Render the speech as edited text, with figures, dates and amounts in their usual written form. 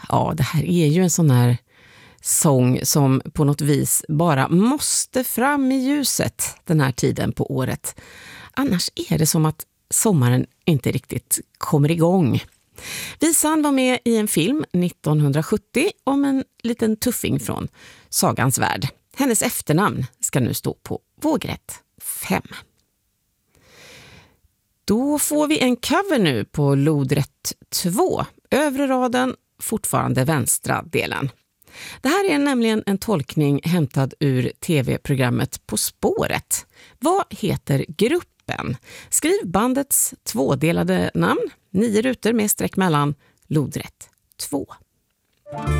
Ja, det här är ju en sån här sång som på något vis bara måste fram i ljuset den här tiden på året. Annars är det som att sommaren inte riktigt kommer igång. Visan var med i en film 1970 om en liten tuffing från sagans värld. Hennes efternamn ska nu stå på vågrätt 5. Då får vi en cover nu på lodrätt 2. Övre raden, fortfarande vänstra delen. Det här är nämligen en tolkning hämtad ur tv-programmet På spåret. Vad heter gruppen? Skriv bandets tvådelade namn, 9 rutor med streck mellan, lodrätt 2.